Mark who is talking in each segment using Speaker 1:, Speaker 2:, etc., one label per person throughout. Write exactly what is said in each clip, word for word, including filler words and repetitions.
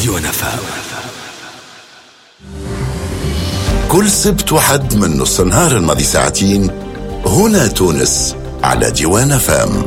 Speaker 1: يونفا كل سبت وحد من نص النهار الماضي ساعتين هنا تونس على ديوان فام.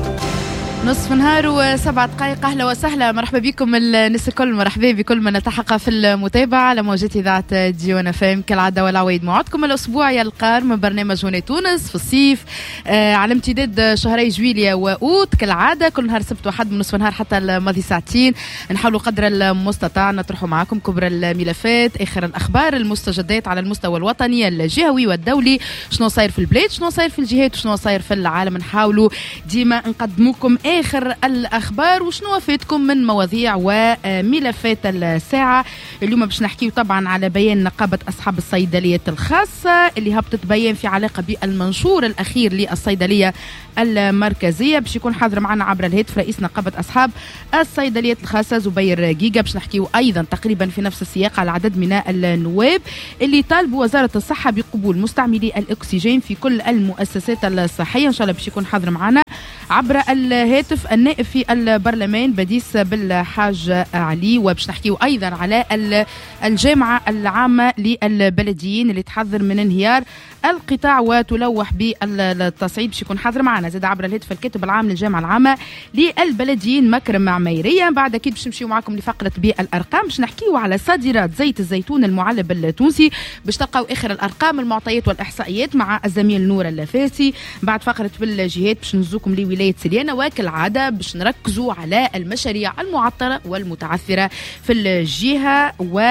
Speaker 2: نصف نهار وسبع دقائق. أهلا وسهلا، مرحبا بكم الناس الكل، مرحبا بكل من نتحقق في المتابعة على موجات إذاعة ديوان فام كالعادة والعوايد. موعدكم الأسبوعي القار من برنامج هنا تونس في الصيف آه على امتداد شهري جويليا وأوت كالعادة، كل نهار سبت وحد من نصف نهار حتى الماضي ساعتين نحاولوا قدر المستطاع نطرحوا معكم كبرى الملفات، آخر الأخبار، المستجدات على المستوى الوطني الجهوي والدولي، شنو صاير في البلاد، شنو صاير في الجهات وشنو صاير في العالم. نحاولوا ديما نقدموكم آخر الأخبار وشنو فاتكم من مواضيع وملفات الساعة. اليوم باش نحكيو طبعا على بيان نقابة أصحاب الصيدليات الخاصة اللي هبطت بيان في علاقة بالمنشور الأخير للصيدلية المركزية. باش يكون حاضر معنا عبر الهاتف رئيس نقابة أصحاب الصيدليات الخاصة زبير جيجا. باش نحكيو أيضا تقريبا في نفس السياق على عدد من النواب اللي طالبوا وزارة الصحة بقبول مستعملي الأكسجين في كل المؤسسات الصحية. إن شاء الله باش يكون حاضر معنا عبر الهاتف النائب في البرلمان بديس بالحاج علي. وباش نحكيو أيضا على الجامعة العامة للبلديين اللي تحذر من انهيار القطاع وتلوح بالتصعيد. باش يكون حاضر معنا زاد عبر الهاتف الكاتب العام للجامعة العامة للبلديين مكرم عميرية. بعد أكيد باش نمشيو معكم لفقرة بالأرقام، باش نحكيو على صادرات زيت الزيتون المعلب التونسي، باش تلقاو آخر الأرقام المعطيات والإحصائيات مع الزميل نور اللافاسي. بعد فقرة بالجهات باش نزوكم لولاية سليانة وكالعادة باش نركزوا على المشاريع المعطلة والمتعثرة في الجهة.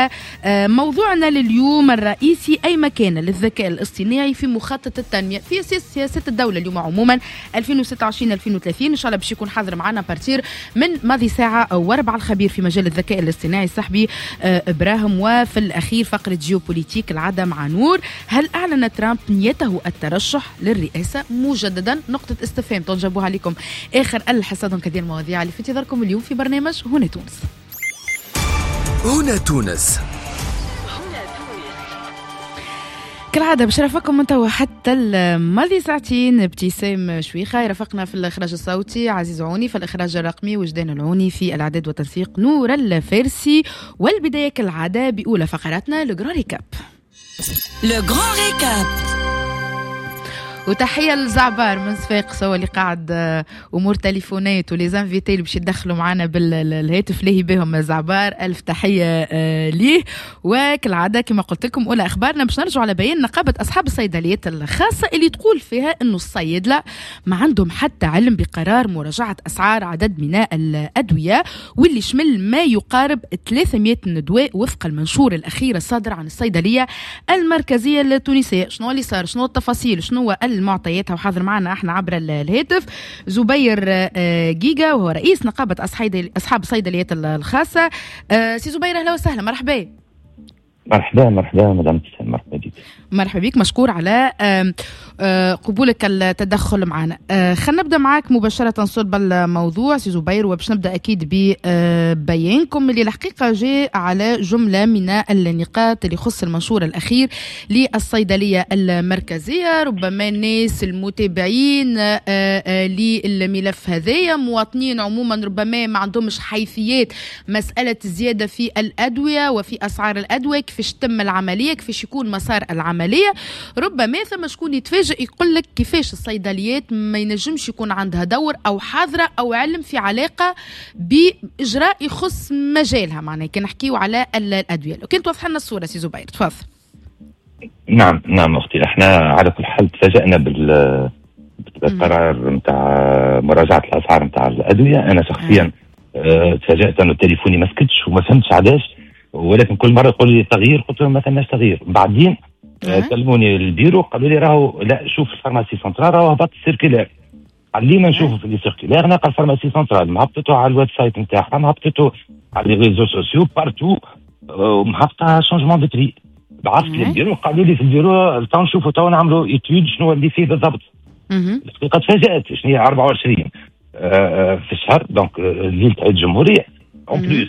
Speaker 2: وموضوعنا لليوم الرئيسي أي مكان للذكاء الاصطناعي في مخطط التنمية في سياسة الدولة اليوم عموما ألفين وستة وعشرين ألفين وثلاثين. إن شاء الله باش يكون حاضر معنا بارتير من ماضي ساعة واربع الخبير في مجال الذكاء الاصطناعي الصحبي إبراهيم. وفي الأخير فقرة جيوبوليتيك العادة مع نور. هل أعلن ترامب نيته الترشح للرئاسة مجددا؟ نقطة استفهام تنجبوها لكم آخر الحصاد كثير المواضيع اللي في انتظاركم اليوم في برنامج هنا تونس.
Speaker 1: هنا تونس
Speaker 2: كالعادة باش رافقكم من توا حتى الماضي ساعتين ابتسام شويخة، يرافقنا في الإخراج الصوتي عزيز عوني، في الإخراج الرقمي وجدان العوني، في الإعداد والتنسيق نور الفارسي. والبداية كالعادة بأولى فقراتنا لو غران ريكاب.
Speaker 3: لو غران ريكاب
Speaker 2: وتحية للزعبار من صفاقس هو اللي قاعد أمور تليفونات وليزانفيتي اللي باش يدخلوا معنا بالهاتف ليه بهم زعبار، ألف تحية ليه. وكالعادة كما قلت لكم أولى أخبارنا باش نرجع على بيان نقابة أصحاب الصيدليات الخاصة اللي تقول فيها إنه الصيدلة ما عندهم حتى علم بقرار مراجعة أسعار عدد من الأدوية واللي شمل ما يقارب ثلاثمئة دواء وفق المنشور الأخير الصادر عن الصيدلية المركزية التونسية. شنو اللي صار، شنو التفاصيل، شنو المعطيات؟ وحاضر معنا احنا عبر الهاتف زبير جيجا وهو رئيس نقابة أصحاب الصيدليات الخاصة. سي زبير أهلا وسهلا، مرحبا.
Speaker 4: مرحبا مرحبا مدام تسام، مرحبا بك.
Speaker 2: مرحبا بك، مشكور على قبولك التدخل معنا. خلينا نبدا معك مباشره صلب الموضوع سي زبير، وباش نبدا اكيد ببيانكم اللي الحقيقه جاء على جمله من النقاط اللي يخص المنشور الاخير للصيدليه المركزيه. ربما الناس المتابعين للملف هذايا مواطنين عموما ربما ما عندهمش حيثيات مساله الزياده في الادويه وفي اسعار الادويه، كيفاش تم العمليه، كيفاش يكون مسار العمليه. ربما ثم شكون يتفاجئ يقول لك كيفاش الصيدليات ما ينجمش يكون عندها دور او حاضره او علم في علاقه باجراء يخص مجالها، معناها كي نحكيو على الادويه. لو كنت توضح لنا الصوره سي زبير تفضل.
Speaker 4: نعم نعم اختي، احنا على كل حال تفاجئنا بال بالقرار نتاع مراجعه الاسعار نتاع الادويه. انا شخصيا أه تفاجئت انه تليفوني ما سكتش وما فهمتش علاش، ولكن كل مره يقول لي تغيير، قلت لهم ما ثماش تغيير. بعدين كلموني البيرو قالوا لي راهو لا شوف الفارماسي سنترال راهو هبط السيركيلار. علينا نشوفوا في السيركيلار، نلقى الفارماسي سنترال مهبطته على الويب سايت نتاعها، مهبطته على لي ريزو سوسيو بارتو، ومهبطه شونجمون دو بري. بعثت للبيرو قالوا لي في البيرو تو نشوفوا تو نعملوا ايتود شنو اللي فيه بالضبط. الحقيقه تفاجات شنو هي أربعة وعشرين في الشهر، دونك ليله عيد الجمهوريه اون بليس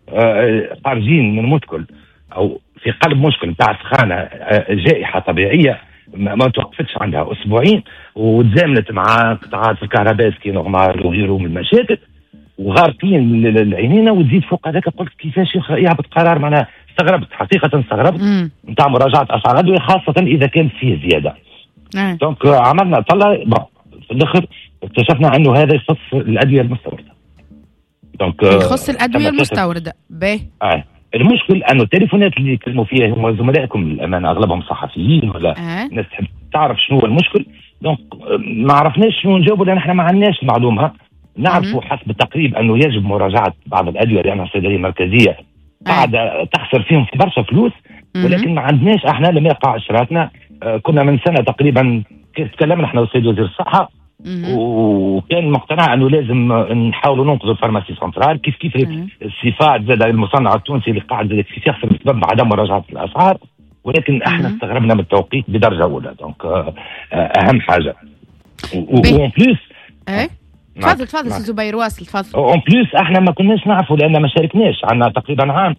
Speaker 4: خارجين من مشكل او في قلب مشكل نتاع سخانه، جائحه طبيعيه ما توقفتش عندها اسبوعين وتزامنت مع قطاعات الكهرباء كي نورمال وغيره من المشاكل. وغارقين العينين، وتزيد فوق هذاك قلت كيفاش يهبط قرار. معناها استغربت حقيقه، استغربت نتاع مراجعه اسعار الادويه خاصه اذا كان فيه زياده. دونك عملنا طلع في الاخر اكتشفنا انه هذا يخص الادويه المستورده. دونك
Speaker 2: يخص الادويه المستورده. باهي.
Speaker 4: آه. المشكل انه التليفونات اللي يكلموا فيها هم زملائكم للامانه اغلبهم صحفيين ولا
Speaker 2: آه.
Speaker 4: ناس تحب تعرف شنو هو المشكل. دونك ما عرفناش شنو نجاوبوا لان احنا ما عندناش المعلومه. نعرفوا حسب التقريب انه يجب مراجعه بعض الادويه لانها صيدليه مركزيه قاعده تخسر فيهم في برشا فلوس، ولكن ما عندناش احنا لم يقع اشتراطنا. آه كنا من سنه تقريبا تكلمنا احنا والسيد وزير الصحه وكان مقتنع انه لازم نحاولوا ننقذوا الفارماسي سنترال كيف كيف الصفات زاد المصنع التونسي اللي قاعد زاد كيف يخسر بسبب عدم مراجعه الاسعار. ولكن احنا استغربنا من التوقيت بدرجه اولى. دونك آه اهم حاجه وان بليس
Speaker 2: ايه تفضل تفضل سي زبير واصل تفضل.
Speaker 4: اون بليس احنا ما كناش نعرفوا لان ما شاركناش. عندنا تقريبا عام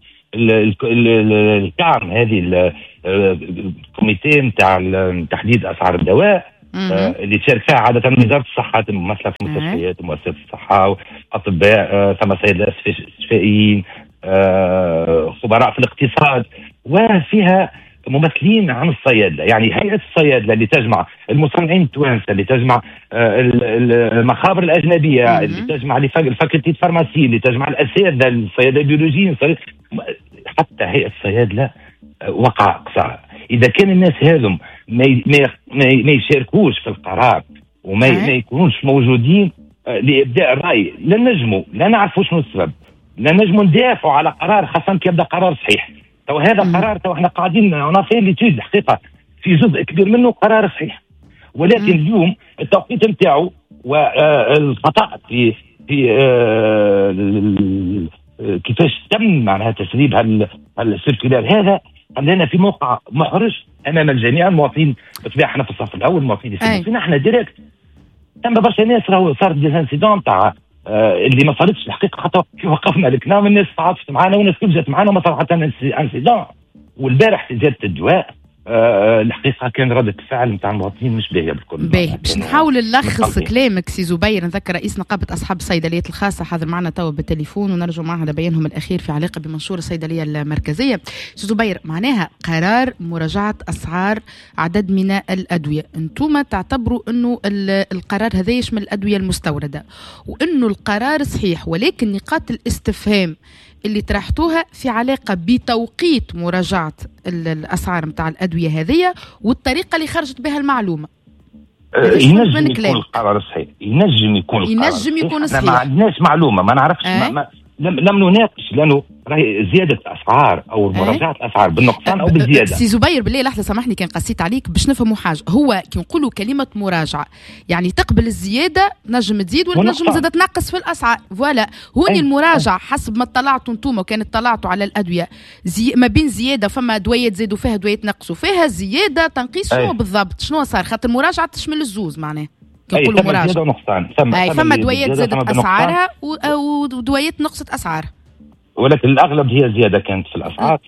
Speaker 4: الكام هذه الكوميتي نتاع تحديد اسعار الدواء آه اللي تشارك فيها عاده وزاره الصحه ممثله في مستشفيات ومؤسسات الصحه واطباء آه ثم سيدات استشفائيين آه خبراء في الاقتصاد وفيها ممثلين عن الصيادله. يعني هيئه الصيادله اللي تجمع المصنعين التوانسه اللي تجمع آه المخابر الاجنبيه اللي تجمع الفاكولتي الفارماسي اللي تجمع الاساتذه الصيادله البيولوجيين حتى هيئه الصيادله آه وقع اقصاها. اذا كان الناس هذم ما ما يشاركوش في القرار وما ما يكونوش موجودين آه لابداء الراي لا نجموا لا نعرفوا شنو السبب لا نجموا ندافعوا على قرار خاصه كي يبدا قرار صحيح. تو هذا قرار تو احنا قاعدين نافين ليتود الحقيقه في جزء كبير منه قرار صحيح، ولكن مم. اليوم التوقيت نتاعو والخطا في في آه كيفاش تم معناها تسريب هالسيركولار هذا خلانا في موقع محرج امام الجميع. المواطنين بالطبيعه احنا في الصف الاول المواطنين فينا احنا ديريكت تم برشا ناس راهو صار دي انسيدون تاع آه اللي ما صارتش الحقيقه حتى وقفنا الكلام الناس تعاطفت معنا والناس كل جات معنا وما صار حتى انسيدون. والبارح في زياده الدواء آه الحقيقه كان رده الفعل نتاع المواطنين مش باهيه بالكل.
Speaker 2: باهي باش نحاول نلخص كلامك سي زبير. نذكر رئيس نقابه اصحاب الصيدليات الخاصه حاضر معنا توا بالتليفون ونرجو معها لبيانهم الاخير في علاقه بمنشور الصيدليه المركزيه. سي زبير معناها قرار مراجعه اسعار عدد من الادويه، انتم تعتبروا انه القرار هذا يشمل الادويه المستورده وانه القرار صحيح، ولكن نقاط الاستفهام اللي طرحتوها في علاقة بتوقيت مراجعة الأسعار متاع الأدوية هذه والطريقة اللي خرجت بها المعلومة.
Speaker 4: ينجم يكون القرار صحيح، ينجم يكون
Speaker 2: ينجم يكون صحيح.
Speaker 4: ما عندناش معلومة ما نعرفش أه؟ ما لم, لم نناقش لأنه زيادة أسعار أو مراجعة أه؟ أسعار بالنقصان أو بالزيادة.
Speaker 2: سي زبير بالله لحظة سامحني كان قصيت عليك باش نفهموا حاجة. هو كي نقولوا كلمة مراجعة يعني تقبل الزيادة نجم تزيد ولا نجم زاد تنقص في الأسعار. فوالا هوني أي. المراجعة حسب ما اطلعتوا انتم وكانت طلعتوا على الأدوية زي ما بين زيادة فما أدوية تزيدوا فيها أدوية تنقصوا فيها زيادة تنقيص. شنو بالضبط شنو صار؟ خاطر المراجعة تشمل الزوز معناه كنقولوا مراجعة.
Speaker 4: أي
Speaker 2: فما أدوية زادت أسعارها ودوية نقصت أسعارها
Speaker 4: ولكن الاغلب هي زياده كانت في الاسعار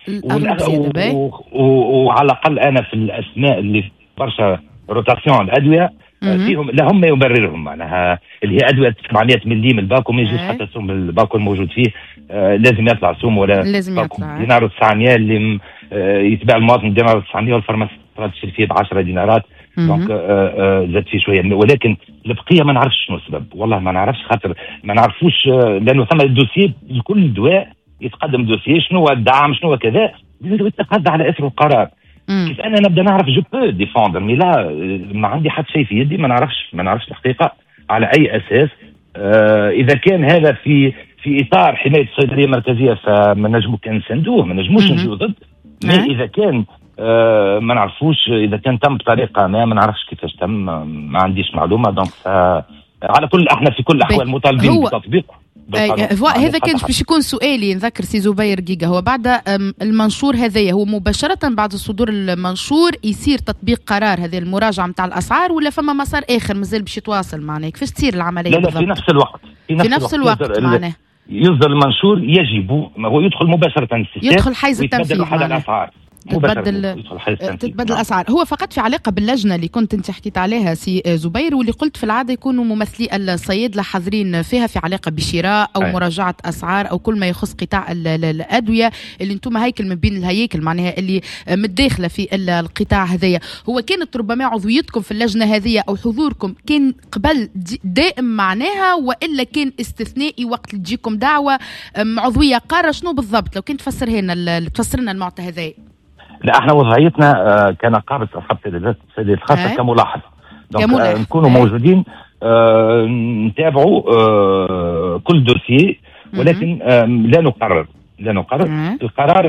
Speaker 4: وعلى الاقل انا في الاسماء اللي برشا روتاسيون الادويه فيهم لا هم يبررهم معناها اللي هي ادويه سبعمية ملي من الباكو ما يجيش حتى سوم الباكو الموجود فيه آه لازم يطلع سوم ولا
Speaker 2: لازم يطلع
Speaker 4: دينار وتسعمية اللي آه يتباع المواطن دينار وتسعمية والفارماسي تشري فيه ب عشرة دينارات. دونك آه آه زاد فيه شويه ولكن البقيه ما نعرفش شنو السبب والله ما نعرفش خاطر ما نعرفوش آه لانه ثم الدوسيي لكل دواء يتقدم دوسيي شنو هو الدعم شنو هو كذا يتقدم على اثر القرار. مم. كيف انا نبدا نعرف جو بو ديفوندر مي لا ما عندي حتى شيء في يدي ما نعرفش ما نعرفش الحقيقه على اي اساس. آه اذا كان هذا في في اطار حمايه الصيدليه المركزيه فما نجمو كان نساندوه ما نجموش نجيو ضد. مي اذا كان آه ما نعرفوش اذا كان تم بطريقه ما ما نعرفش كيفاش تم ما عنديش معلومه. دونك آه على كل احنا في كل الاحوال مطالبين بتطبيق
Speaker 2: هذا كان باش يكون سؤالي. نذكر سي زبير جيجا هو بعد المنشور هذايا هو مباشرة بعد صدور المنشور يصير تطبيق قرار هذه المراجعة متاع الأسعار ولا فما مسار آخر مازال باش يتواصل معناه كيفاش تصير العملية؟
Speaker 4: لا لا في نفس الوقت
Speaker 2: في نفس, في نفس الوقت, الوقت معناه
Speaker 4: يصدر المنشور يجب هو يدخل مباشرة
Speaker 2: يدخل حيز التنفيذ
Speaker 4: على الأسعار
Speaker 2: تتبدل تتبدل الاسعار. هو فقط في علاقه باللجنه اللي كنت انت حكيت عليها سي زبير، واللي قلت في العاده يكونوا ممثلي الصيادله حاضرين فيها في علاقه بشراء او أي. مراجعه اسعار او كل ما يخص قطاع الادويه اللي انتم هيكل من بين الهياكل معناها اللي متداخله في القطاع هذايا. هو كانت ربما عضويتكم في اللجنه هذه او حضوركم كان قبل دائم معناها، والا كان استثنائي وقت اللي تجيكم دعوه عضويه قاره؟ شنو بالضبط لو كنت تفسر لنا تفسر لنا المعطى هذا؟
Speaker 4: لا احنا وضعيتنا كنقابه اصحاب السيادات الخاصه كملاحظ، دونك نكونوا موجودين نتابعوا كل دوسيي، ولكن لا نقرر لا نقرر القرار.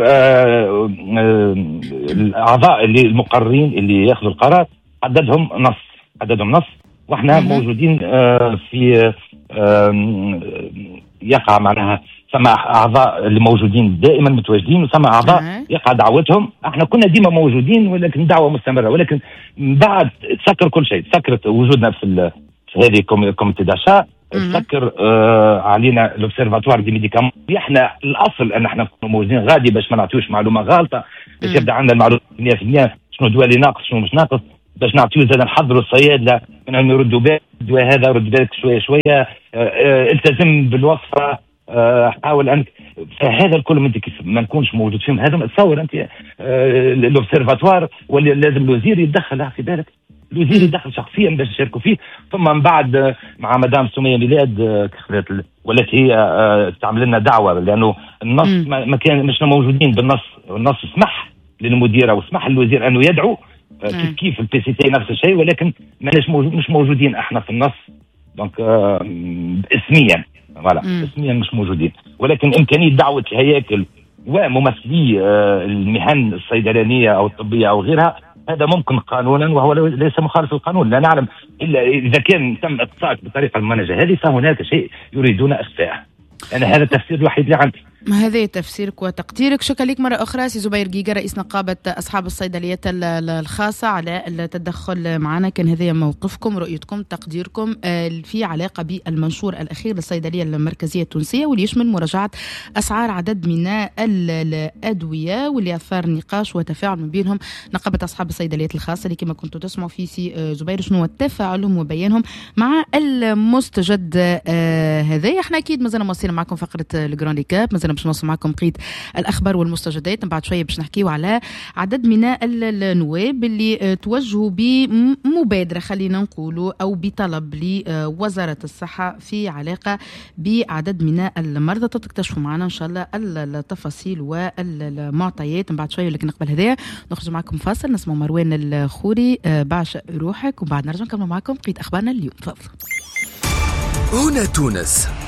Speaker 4: الاعضاء اللي المقررين اللي ياخذوا القرار عددهم نص عددهم نص واحنا موجودين في يقع معناها ثم اعضاء اللي موجودين دائما متواجدين، وثم اعضاء يقع دعوتهم. احنا كنا ديما موجودين ولكن دعوه مستمره، ولكن بعد تسكر كل شيء، تسكرت وجودنا في في هذه كوميتي داشا، تسكر آه علينا لوبسيرفاتوار دي ميديكامون. احنا الاصل ان احنا نكونوا موجودين غادي باش ما نعطيوش معلومه غلطه، باش يبدا عندنا المعلومه مية في المية شنو الدواء اللي ناقص شنو مش ناقص، باش نعطيو زاد نحضروا الصيادله من انهم يردوا بالك الدواء هذا رد بالك شويه شويه، آه آه التزم بالوصفه، آه حاول انك هذا الكل من كيف ما نكونش موجود فيهم. هذا تصور انت آه لوبسيرفاتوار ولا لازم الوزير يتدخل في بالك، الوزير يدخل شخصيا باش يشاركوا فيه. ثم من بعد مع مدام سمية ميلاد ولات هي تعمل لنا دعوه، لانه النص ما كان مش موجودين بالنص، النص سمح للمديره وسمح للوزير انه يدعو كيف كيف البي سي تي نفس الشيء، ولكن ماناش موجود مش موجودين احنا في النص، دونك اسميا فوالا اسميا مش موجودين، ولكن امكانيه دعوه الهياكل وممثلي المهن الصيدلانيه او الطبيه او غيرها هذا ممكن قانونا، وهو ليس مخالف للقانون. لا نعلم الا اذا كان تم اقصاء بالطريقه الممنهجه هذه فهناك شيء يريدون اخفاءه. انا هذا التفسير الوحيد اللي عندي.
Speaker 2: هذا تفسيرك وتقديرك. شكرا لك مرة أخرى سي زبير جيجا رئيس نقابة أصحاب الصيدليات الخاصة على التدخل معنا. كان هذا موقفكم رؤيتكم تقديركم في علاقة بالمنشور الأخير للصيدلية المركزية التونسية واللي يشمل مراجعة أسعار عدد من الأدوية واللي أثار نقاش وتفاعل من بينهم نقابة أصحاب الصيدليات الخاصة اللي كما كنتوا تسمعوا في سي زبير شنو تفاعلهم وبيانهم مع المستجد هذا. احنا أكيد مازلنا مواصلين معكم فقرة الجراند ريكاب، مازلنا باش نوصل معكم بقية الأخبار والمستجدات. من بعد شوية باش نحكيو على عدد من النواب اللي توجهوا بمبادرة خلينا نقولوا أو بطلب لوزارة الصحة في علاقة بعدد من المرضى. تكتشفوا معنا إن شاء الله التفاصيل والمعطيات من بعد شوية، لكن قبل هذا نخرج معكم فاصل نسمع مروان الخوري بعشق روحك، وبعد نرجع نكمل معكم بقية أخبارنا اليوم. تفضلوا.
Speaker 5: هنا تونس